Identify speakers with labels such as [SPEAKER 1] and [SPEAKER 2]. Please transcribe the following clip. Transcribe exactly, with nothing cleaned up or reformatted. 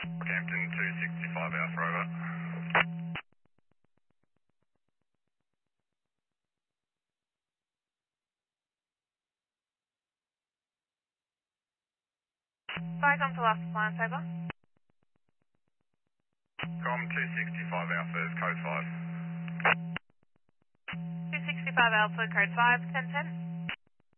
[SPEAKER 1] Rockhampton two sixty-five Alpha, over.
[SPEAKER 2] Vicom to last appliance, over.
[SPEAKER 1] Com two sixty-five Alpha is code five.
[SPEAKER 2] two sixty-five Alpha, code five, ten ten.